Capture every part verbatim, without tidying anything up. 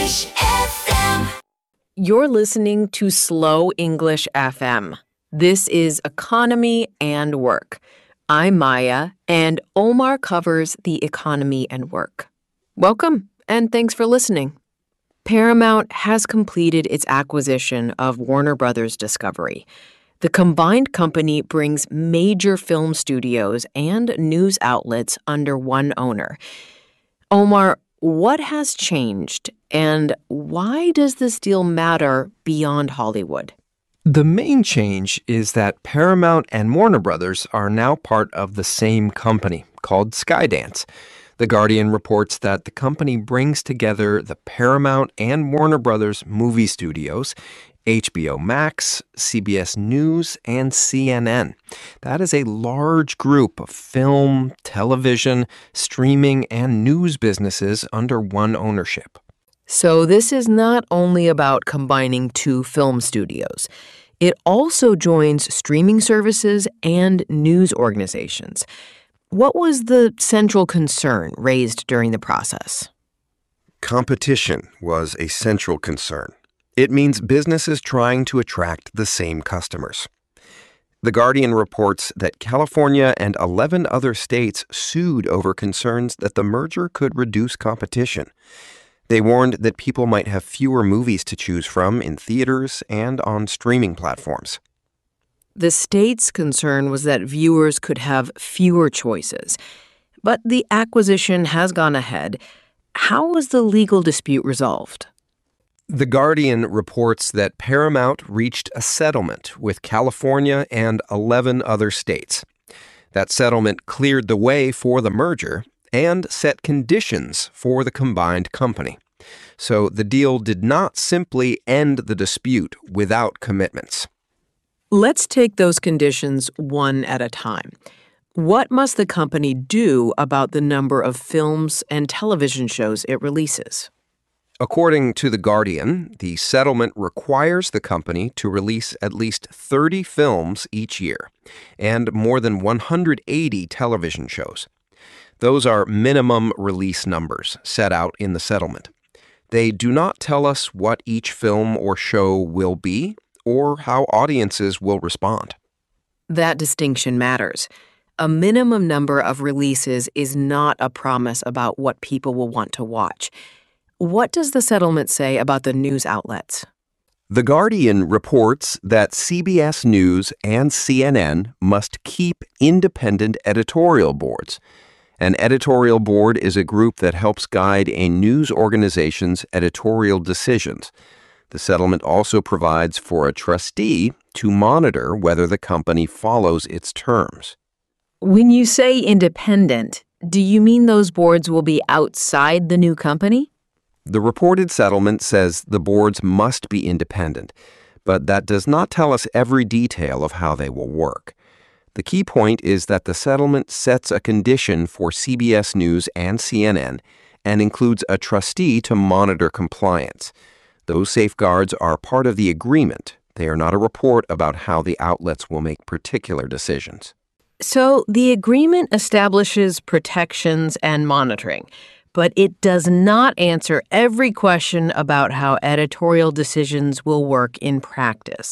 English F M. You're listening to Slow English F M. This is Economy and Work. I'm Maya, and Omar covers the economy and work. Welcome, and thanks for listening. Paramount has completed its acquisition of Warner Brothers Discovery. The combined company brings major film studios and news outlets under one owner. Omar, what has changed, and why does this deal matter beyond Hollywood? The main change is that Paramount and Warner Brothers are now part of the same company called Skydance. The Guardian reports that the company brings together the Paramount and Warner Brothers movie studios, H B O Max, C B S News, and C N N. That is a large group of film, television, streaming, and news businesses under one ownership. So this is not only about combining two film studios. It also joins streaming services and news organizations. What was the central concern raised during the process? Competition was a central concern. It means businesses trying to attract the same customers. The Guardian reports that California and eleven other states sued over concerns that the merger could reduce competition. They warned that people might have fewer movies to choose from in theaters and on streaming platforms. The state's concern was that viewers could have fewer choices. But the acquisition has gone ahead. How was the legal dispute resolved? The Guardian reports that Paramount reached a settlement with California and eleven other states. That settlement cleared the way for the merger and set conditions for the combined company. So the deal did not simply end the dispute without commitments. Let's take those conditions one at a time. What must the company do about the number of films and television shows it releases? According to The Guardian, the settlement requires the company to release at least thirty films each year and more than one hundred eighty television shows. Those are minimum release numbers set out in the settlement. They do not tell us what each film or show will be or how audiences will respond. That distinction matters. A minimum number of releases is not a promise about what people will want to watch. What does the settlement say about the news outlets? The Guardian reports that C B S News and C N N must keep independent editorial boards. An editorial board is a group that helps guide a news organization's editorial decisions. The settlement also provides for a trustee to monitor whether the company follows its terms. When you say independent, do you mean those boards will be outside the new company? The reported settlement says the boards must be independent, but that does not tell us every detail of how they will work. The key point is that the settlement sets a condition for C B S News and C N N and includes a trustee to monitor compliance. Those safeguards are part of the agreement. They are not a report about how the outlets will make particular decisions. So the agreement establishes protections and monitoring, but it does not answer every question about how editorial decisions will work in practice.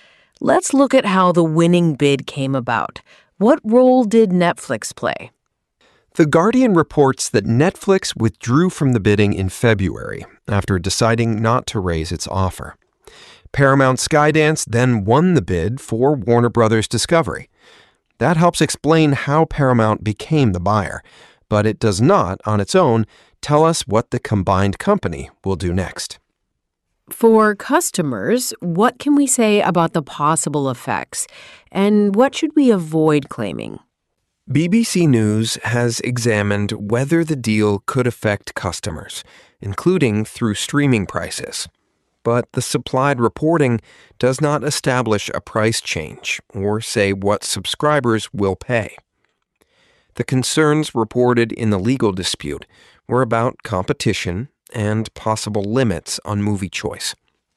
Let's look at how the winning bid came about. What role did Netflix play? The Guardian reports that Netflix withdrew from the bidding in February after deciding not to raise its offer. Paramount Skydance then won the bid for Warner Brothers Discovery. That helps explain how Paramount became the buyer, but it does not, on its own, tell us what the combined company will do next. For customers, what can we say about the possible effects, and what should we avoid claiming? B B C News has examined whether the deal could affect customers, including through streaming prices. But the supplied reporting does not establish a price change or say what subscribers will pay. The concerns reported in the legal dispute were about competition and possible limits on movie choice.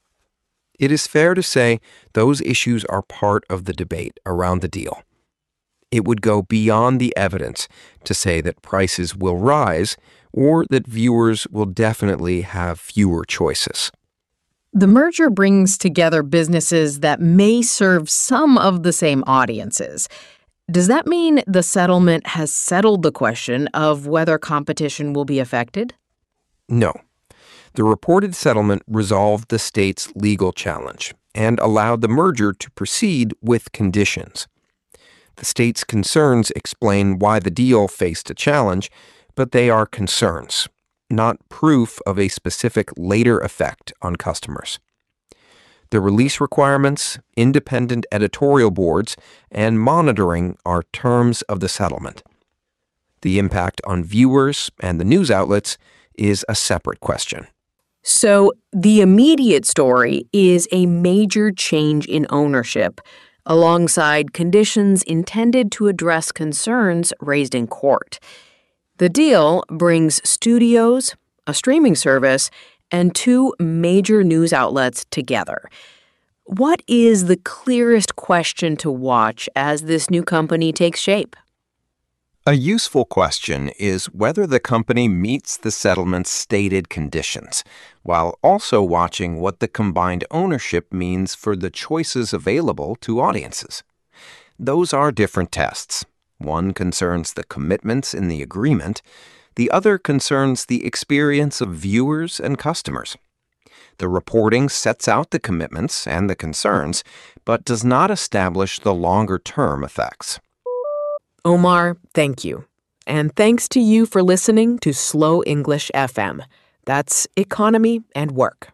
It is fair to say those issues are part of the debate around the deal. It would go beyond the evidence to say that prices will rise or that viewers will definitely have fewer choices. The merger brings together businesses that may serve some of the same audiences. Does that mean the settlement has settled the question of whether competition will be affected? No. The reported settlement resolved the state's legal challenge and allowed the merger to proceed with conditions. The state's concerns explain why the deal faced a challenge, but they are concerns, not proof of a specific later effect on customers. The release requirements, independent editorial boards, and monitoring are terms of the settlement. The impact on viewers and the news outlets is a separate question. So, the immediate story is a major change in ownership, alongside conditions intended to address concerns raised in court. The deal brings studios, a streaming service, and two major news outlets together. What is the clearest question to watch as this new company takes shape? A useful question is whether the company meets the settlement's stated conditions, while also watching what the combined ownership means for the choices available to audiences. Those are different tests. One concerns the commitments in the agreement. The other concerns the experience of viewers and customers. The reporting sets out the commitments and the concerns, but does not establish the longer-term effects. Omar, thank you. And thanks to you for listening to Slow English F M. That's Economy and Work.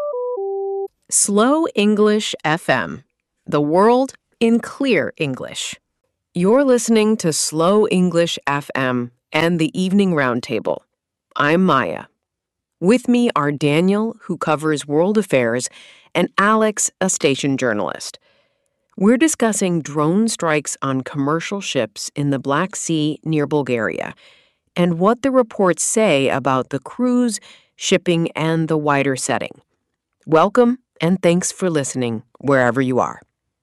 Slow English F M. The world in clear English. You're listening to Slow English F M and the Evening Roundtable. I'm Maya. With me are Daniel, who covers world affairs, and Alex, a station journalist. We're discussing drone strikes on commercial ships in the Black Sea near Bulgaria and what the reports say about the crews, shipping, and the wider setting. Welcome, and thanks for listening wherever you are.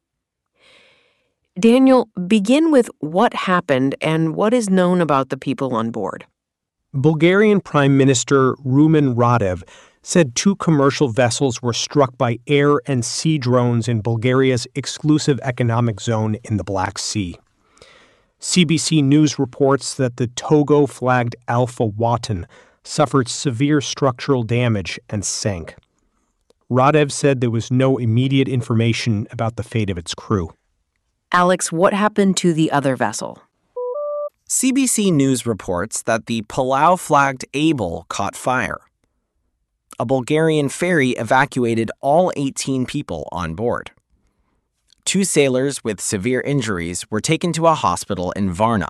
Daniel, begin with what happened and what is known about the people on board. Bulgarian Prime Minister Rumen Radev said two commercial vessels were struck by air and sea drones in Bulgaria's exclusive economic zone in the Black Sea. C B C News reports that the Togo-flagged Alpha Watan suffered severe structural damage and sank. Radev said there was no immediate information about the fate of its crew. Alex, what happened to the other vessel? C B C News reports that the Palau-flagged Able caught fire. A Bulgarian ferry evacuated all eighteen people on board. Two sailors with severe injuries were taken to a hospital in Varna.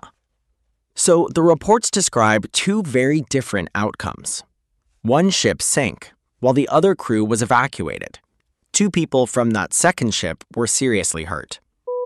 So the reports describe two very different outcomes. One ship sank, while the other crew was evacuated. Two people from that second ship were seriously hurt.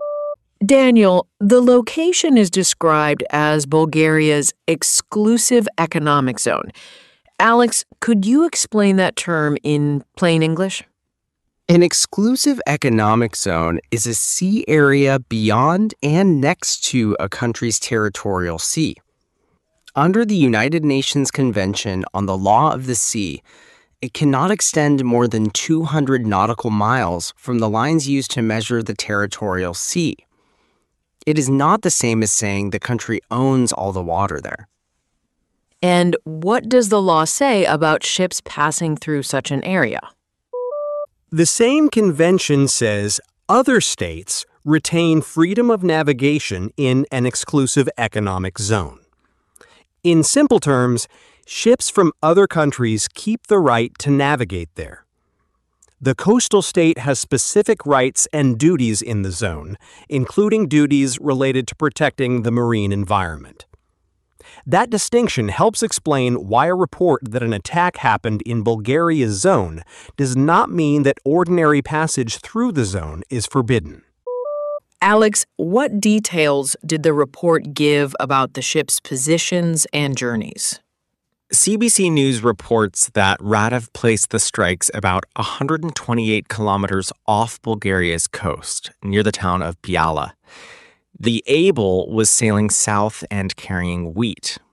Daniel, the location is described as Bulgaria's exclusive economic zone. Alex, could you explain that term in plain English? An exclusive economic zone is a sea area beyond and next to a country's territorial sea. Under the United Nations Convention on the Law of the Sea, it cannot extend more than two hundred nautical miles from the lines used to measure the territorial sea. It is not the same as saying the country owns all the water there. And what does the law say about ships passing through such an area? The same convention says other states retain freedom of navigation in an exclusive economic zone. In simple terms, ships from other countries keep the right to navigate there. The coastal state has specific rights and duties in the zone, including duties related to protecting the marine environment. That distinction helps explain why a report that an attack happened in Bulgaria's zone does not mean that ordinary passage through the zone is forbidden. Alex, what details did the report give about the ship's positions and journeys? C B C News reports that Radev placed the strikes about one hundred twenty-eight kilometers off Bulgaria's coast, near the town of Biala. The Able was sailing south and carrying wheat.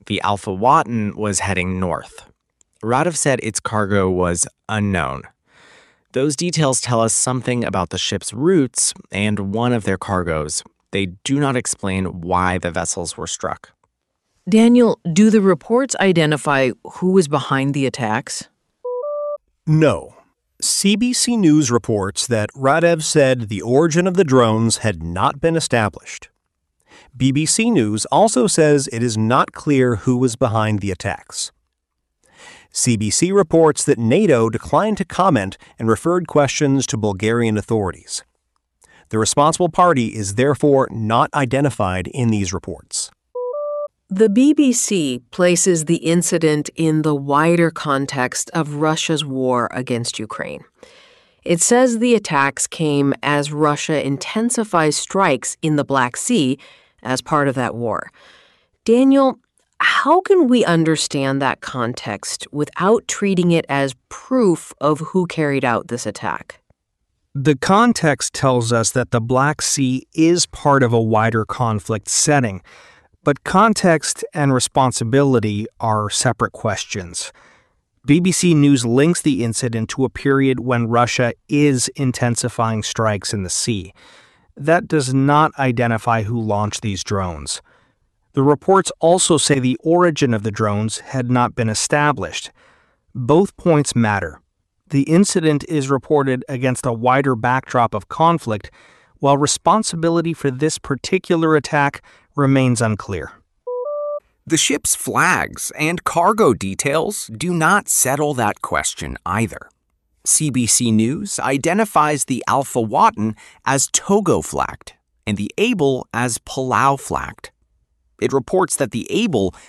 The Alpha Watan was heading north. Radev said its cargo was unknown. Those details tell us something about the ship's routes and one of their cargoes. They do not explain why the vessels were struck. Daniel, do the reports identify who was behind the attacks? No. C B C News reports that Radev said the origin of the drones had not been established. B B C News also says it is not clear who was behind the attacks. C B C reports that NATO declined to comment and referred questions to Bulgarian authorities. The responsible party is therefore not identified in these reports. The B B C places the incident in the wider context of Russia's war against Ukraine. It says the attacks came as Russia intensifies strikes in the Black Sea as part of that war. Daniel, how can we understand that context without treating it as proof of who carried out this attack? The context tells us that the Black Sea is part of a wider conflict setting, but context and responsibility are separate questions. B B C News links the incident to a period when Russia is intensifying strikes in the sea. That does not identify who launched these drones. The reports also say the origin of the drones had not been established. Both points matter. The incident is reported against a wider backdrop of conflict, while responsibility for this particular attack remains unclear. The ship's flags and cargo details do not settle that question either. C B C News identifies the Alpha Watan as Togo-flagged and the Able as Palau-flagged. It reports that the Able